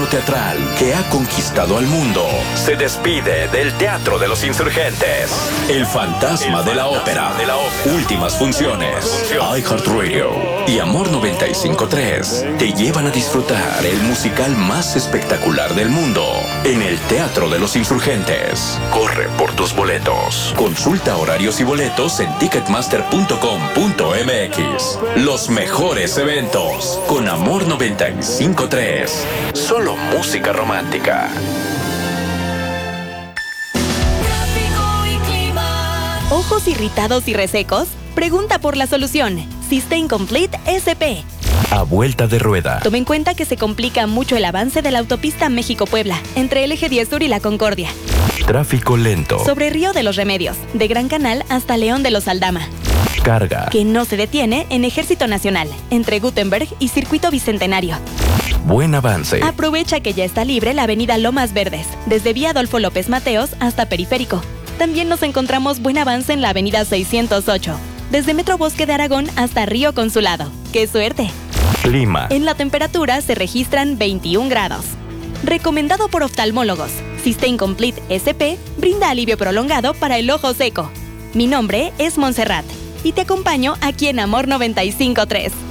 teatral que ha conquistado al mundo se despide del Teatro de los Insurgentes. El fantasma de la ópera. Últimas funciones. iHeartRadio y Amor 95.3 te llevan a disfrutar el musical más espectacular del mundo en el Teatro de los Insurgentes. Corre por tus boletos. Consulta horarios y boletos en ticketmaster.com.mx. Los mejores eventos con Amor 95.3. Solo música romántica. ¿Ojos irritados y resecos? Pregunta por la solución. Systane Complete SP. A vuelta de rueda. Tome en cuenta que se complica mucho el avance de la autopista México-Puebla, entre el Eje 10 Sur y la Concordia. Tráfico lento. Sobre Río de los Remedios, de Gran Canal hasta León de los Aldama. Carga. Que no se detiene en Ejército Nacional, entre Gutenberg y Circuito Bicentenario. Buen avance. Aprovecha que ya está libre la avenida Lomas Verdes, desde Vía Adolfo López Mateos hasta Periférico. También nos encontramos buen avance en la avenida 608, desde Metro Bosque de Aragón hasta Río Consulado. ¡Qué suerte! Clima. En la temperatura se registran 21 grados. Recomendado por oftalmólogos. Systane Complete SP brinda alivio prolongado para el ojo seco. Mi nombre es Montserrat y te acompaño aquí en Amor 95.3.